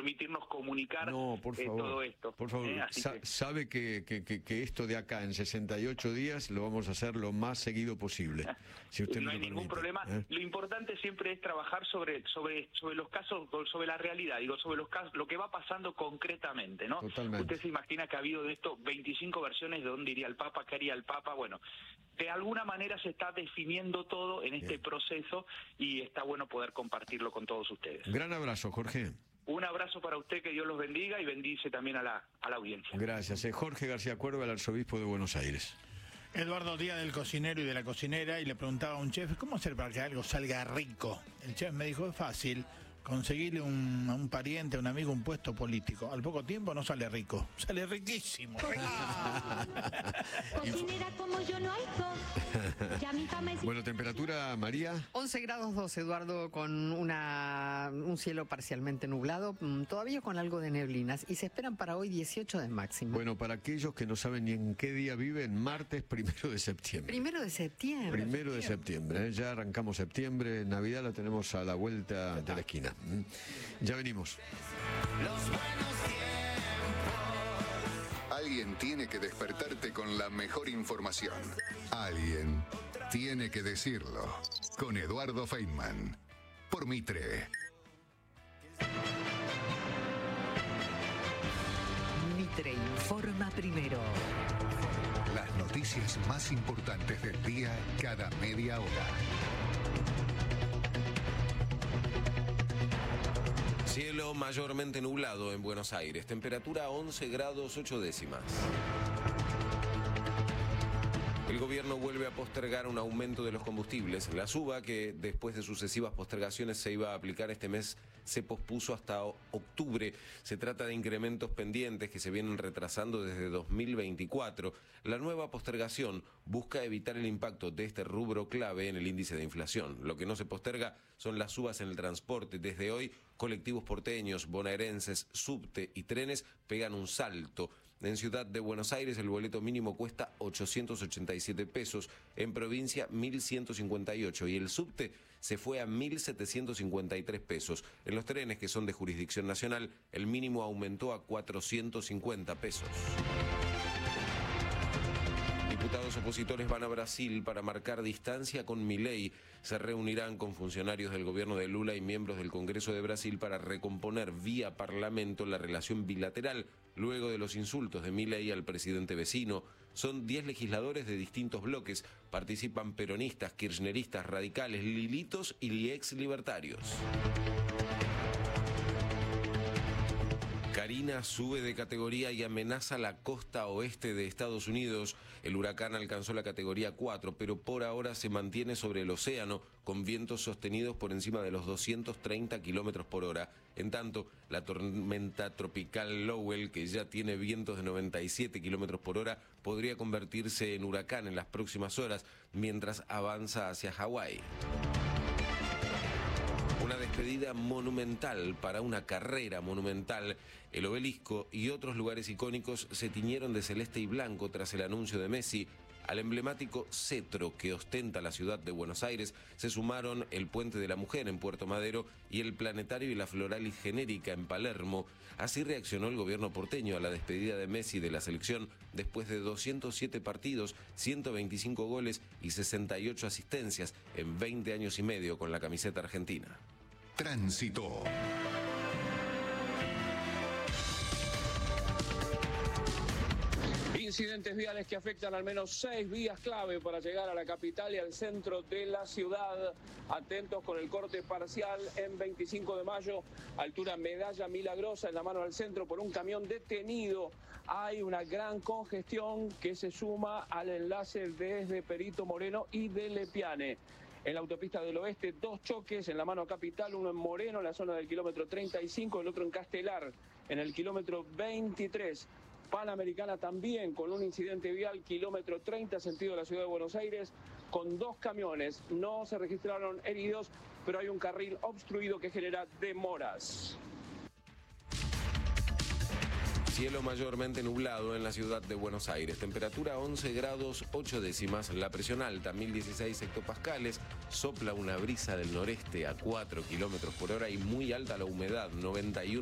permitirnos comunicar No, por favor, todo esto. por favor, sabe que esto de acá en 68 días lo vamos a hacer lo más seguido posible. Si usted no me hay lo ningún permite, problema. Lo importante siempre es trabajar sobre los casos, sobre la realidad, digo, sobre los casos, lo que va pasando concretamente, ¿no? Totalmente. Usted se imagina que ha habido de esto 25 versiones de dónde iría el Papa, qué haría el Papa. Bueno, de alguna manera se está definiendo todo en este proceso y está bueno poder compartirlo con todos ustedes. Gran abrazo, Jorge. Un abrazo para usted, que Dios los bendiga y bendice también a la audiencia. Gracias. Jorge García Cuerva, el arzobispo de Buenos Aires. Eduardo, día del cocinero y de la cocinera, y le preguntaba a un chef, ¿cómo hacer para que algo salga rico? El chef me dijo, es fácil, conseguirle a un pariente, a un amigo, un puesto político. Al poco tiempo no sale rico, sale riquísimo. Cocinera como yo no hay dos. Ya mi fama es... Bueno, temperatura, María. 11 grados 2, Eduardo, con un cielo parcialmente nublado, todavía con algo de neblinas, y se esperan para hoy 18 de máximo. Bueno, para aquellos que no saben ni en qué día viven, martes 1 de septiembre. 1 de septiembre. 1 de septiembre, ya arrancamos septiembre, Navidad la tenemos a la vuelta de la esquina. Ya venimos. Alguien tiene que despertarte con la mejor información. Alguien tiene que decirlo. Con Eduardo Feynman. Por Mitre. Mitre informa primero. Las noticias más importantes del día cada media hora. Cielo mayormente nublado en Buenos Aires. Temperatura 11 grados 8 décimas. El gobierno vuelve a postergar un aumento de los combustibles. La suba, que después de sucesivas postergaciones se iba a aplicar este mes, se pospuso hasta octubre. Se trata de incrementos pendientes que se vienen retrasando desde 2024. La nueva postergación busca evitar el impacto de este rubro clave en el índice de inflación. Lo que no se posterga son las subas en el transporte. Desde hoy, colectivos porteños, bonaerenses, subte y trenes pegan un salto. En Ciudad de Buenos Aires el boleto mínimo cuesta 887 pesos, en provincia 1.158 y el subte se fue a 1.753 pesos. En los trenes que son de jurisdicción nacional el mínimo aumentó a 450 pesos. Diputados opositores van a Brasil para marcar distancia con Milei. Se reunirán con funcionarios del gobierno de Lula y miembros del Congreso de Brasil para recomponer vía parlamento la relación bilateral luego de los insultos de Milei al presidente vecino. Son 10 legisladores de distintos bloques. Participan peronistas, kirchneristas, radicales, lilitos y ex libertarios. Karina sube de categoría y amenaza la costa oeste de Estados Unidos. El huracán alcanzó la categoría 4, pero por ahora se mantiene sobre el océano, con vientos sostenidos por encima de los 230 kilómetros por hora. En tanto, la tormenta tropical Lowell, que ya tiene vientos de 97 kilómetros por hora, podría convertirse en huracán en las próximas horas, mientras avanza hacia Hawái. Una despedida monumental para una carrera monumental. El Obelisco y otros lugares icónicos se tiñeron de celeste y blanco tras el anuncio de Messi. Al emblemático cetro que ostenta la ciudad de Buenos Aires se sumaron el Puente de la Mujer en Puerto Madero y el Planetario y la Floralis Genérica en Palermo. Así reaccionó el gobierno porteño a la despedida de Messi de la selección después de 207 partidos, 125 goles y 68 asistencias en 20 años y medio con la camiseta argentina. Tránsito. Incidentes viales que afectan al menos 6 vías clave para llegar a la capital y al centro de la ciudad. Atentos con el corte parcial en 25 de mayo, altura Medalla Milagrosa, en la mano al centro por un camión detenido. Hay una gran congestión que se suma al enlace desde Perito Moreno y de Lepiane. En la autopista del oeste, 2 choques en la mano capital, uno en Moreno, en la zona del kilómetro 35, el otro en Castelar, en el kilómetro 23. Panamericana también con un incidente vial, kilómetro 30, sentido de la ciudad de Buenos Aires, con 2 camiones. No se registraron heridos, pero hay un carril obstruido que genera demoras. Cielo mayormente nublado en la ciudad de Buenos Aires. Temperatura 11 grados 8 décimas. La presión alta 1016 hectopascales. Sopla una brisa del noreste a 4 kilómetros por hora y muy alta la humedad 91.